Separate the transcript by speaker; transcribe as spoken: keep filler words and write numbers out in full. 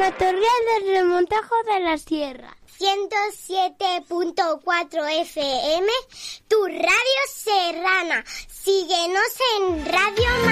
Speaker 1: Ecuatorial del Remontajo de la Sierra.
Speaker 2: ciento siete punto cuatro F M, tu radio serrana. Síguenos en Radio